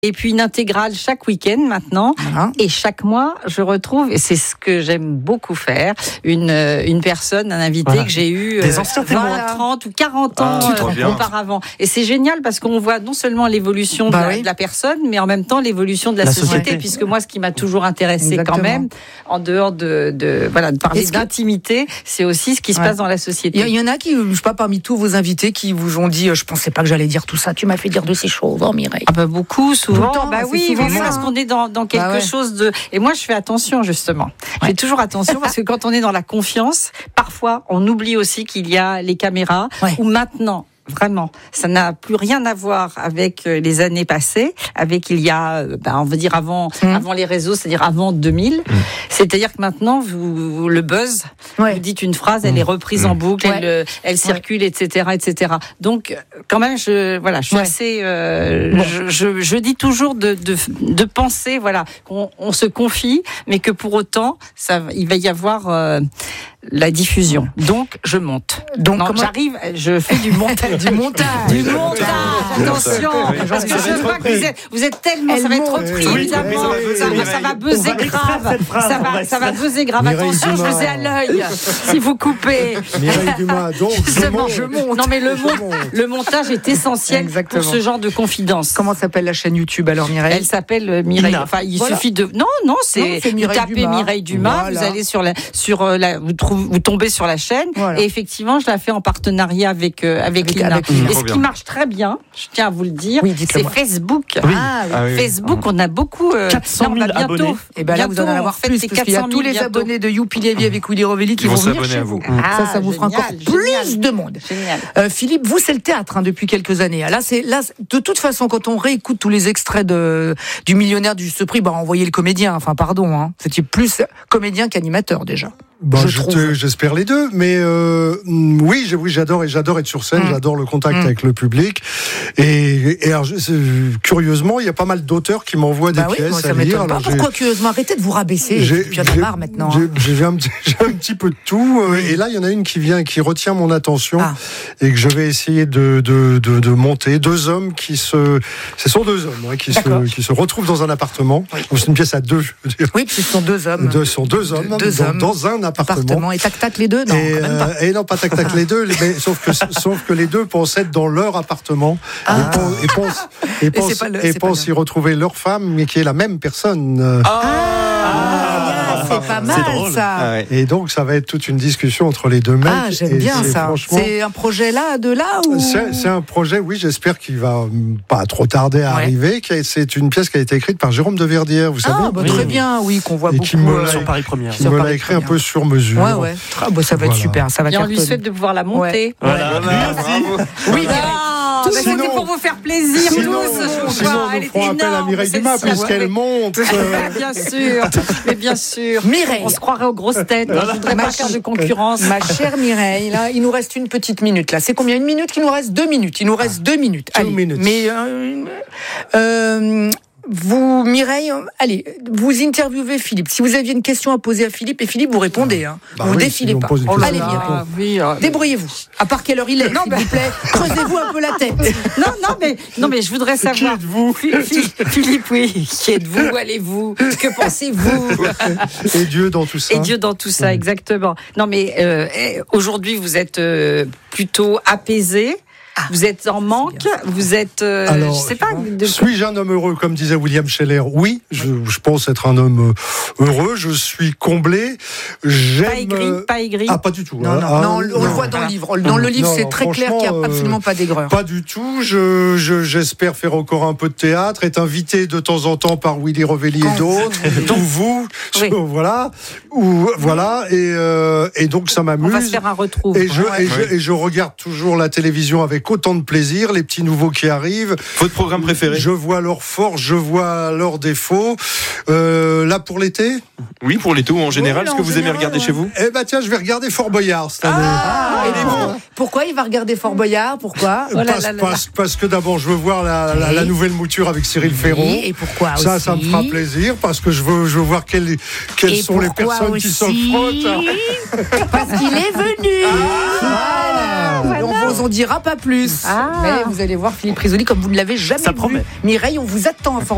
Et puis une intégrale chaque week-end maintenant. Et chaque mois, je retrouve, et c'est ce que j'aime beaucoup faire, une personne, un invité que j'ai eu des anciens 20, 30 ou 40 ans auparavant. Et c'est génial parce qu'on voit non seulement l'évolution de la personne, mais en même temps l'évolution de la société. Puisque moi, ce qui m'a toujours intéressé quand même, en dehors de parler d'intimité, c'est aussi ce qui se passe dans la société. Il y en a qui, je sais pas, parmi tous vos invités, qui vous ont dit, je pensais pas que j'allais dire tout ça, tu m'as fait dire de ces choses, Mireille. Ah bah beaucoup, souvent. Oui, souvent parce qu'on est dans quelque chose de... Et moi, je fais attention, justement. Je fais toujours attention, parce que quand on est dans la confiance, parfois, on oublie aussi qu'il y a les caméras, ou maintenant... Vraiment, ça n'a plus rien à voir avec les années passées, avec il y a, on veut dire avant les réseaux, c'est-à-dire avant 2000. C'est-à-dire que maintenant, le buzz, vous dites une phrase, elle est reprise en boucle, elle circule, etc., etc. Donc, quand même, je suis assez, je dis toujours de penser, qu'on se confie, mais que pour autant, il va y avoir la diffusion. Donc, je monte. J'arrive, je fais du montage. Du montage. Attention, parce que je vois que vous êtes tellement, ça va être repris, évidemment. Ça va buzzer grave. Ça va buzzer grave. Attention, je vous ai à l'œil. Si vous coupez. Mireille Dumas, donc, je monte. Non, mais le montage est essentiel pour ce genre de confidence. Comment s'appelle la chaîne YouTube alors, Mireille? Elle s'appelle Mireille. Enfin, il suffit de. Non, c'est. Vous tapez Mireille Dumas, vous allez vous tombez sur la chaîne, et effectivement, je la fais en partenariat avec Lina. Et ce qui marche très bien, je tiens à vous le dire, c'est Facebook. Facebook, on a beaucoup. 400 000 abonnés. Et là, vous en allez avoir plus, parce qu'il y a tous les abonnés de Youpi Lévy avec Willy Rovelli qui vont venir chez vous. Ça vous fera encore plus de monde. Philippe, vous, c'est le théâtre depuis quelques années. Là, de toute façon, quand on réécoute tous les extraits du Millionnaire du Juste Prix, envoyez le comédien. Enfin, pardon, c'était plus comédien qu'animateur déjà. J'espère les deux, mais oui, j'adore être sur scène, j'adore le contact avec le public, et alors, curieusement, il y a pas mal d'auteurs qui m'envoient des pièces à lire. Alors, pourquoi curieusement? Arrêtez de vous rabaisser, j'en ai marre maintenant. J'ai un petit peu de tout, et là il y en a une qui retient mon attention, et que je vais essayer de monter. Ce sont deux hommes qui se retrouvent dans un appartement. C'est une pièce à deux. Oui, ce sont deux hommes. Ce sont deux hommes dans un appartement. Et tac-tac les deux? Non, quand même pas. Et non, pas tac-tac les deux, mais sauf que les deux pensent être dans leur appartement et pensent y retrouver leur femme, mais qui est la même personne. C'est pas mal, drôle. Ça. Et donc, ça va être toute une discussion entre les deux mecs. J'aime bien ça. C'est un projet de là ou... C'est un projet, oui, j'espère qu'il va pas trop tarder à arriver. C'est une pièce qui a été écrite par Jérôme de Verdière, vous savez. Très bien, qu'on voit beaucoup sur Paris Première. Qui me l'a écrit un peu sur mesure. Ça va être super, ça va et on lui souhaite de pouvoir la monter. Oui, c'était pour vous faire plaisir sinon elle nous ferons appel à Mireille Dumas puisqu'elle monte. Bien sûr. Mireille, on se croirait aux grosses têtes. Je voudrais pas faire de concurrence. Ma chère Mireille, là, il nous reste une petite minute. Là, c'est combien? Une minute? Il nous reste 2 minutes. Il nous reste 2 minutes. Allez, mais vous, Mireille, allez, vous interviewez Philippe. Si vous aviez une question à poser à Philippe, et Philippe, vous répondez. Vous défilez pas. Allez, Mireille. Débrouillez-vous. À part quelle heure il est, s'il vous plaît. Creusez-vous un peu la tête. Non, mais je voudrais savoir. Qui êtes-vous? Philippe, oui. Qui êtes-vous? Où allez-vous? Que pensez-vous? Et Dieu dans tout ça. Et Dieu dans tout ça, exactement. Non, mais aujourd'hui, vous êtes plutôt apaisé. Vous êtes en manque, vous êtes, alors, je sais pas. Suis-je un homme heureux, comme disait William Scheller? Oui, je pense être un homme heureux. Je suis comblé. Pas aigri. Pas du tout. Non, on le voit dans le livre. Dans le livre, c'est très clair qu'il n'y a absolument pas d'aigreur. Pas du tout. J'espère faire encore un peu de théâtre, être invité de temps en temps par Willy Rovelli et d'autres, ou vous, voilà. Et donc ça m'amuse. On va se faire un retrouve. Et je regarde toujours la télévision avec autant de plaisir, les petits nouveaux qui arrivent. Votre programme préféré? Je vois leurs forces, je vois leurs défauts. Là pour l'été? Oui, pour l'été ou en général. Est-ce que vous aimez regarder chez vous? Tiens, je vais regarder Fort Boyard cette année. Pourquoi il va regarder Fort Boyard? Pourquoi? Parce que d'abord je veux voir la nouvelle mouture avec Cyril Ferron. Et pourquoi aussi? Ça me fera plaisir parce que je veux voir quelles sont les personnes qui se frottent. Parce qu'il est venu. On vous en dira pas plus. Mais vous allez voir Philippe Risoli comme vous ne l'avez jamais vu. Mireille, on vous attend à Fort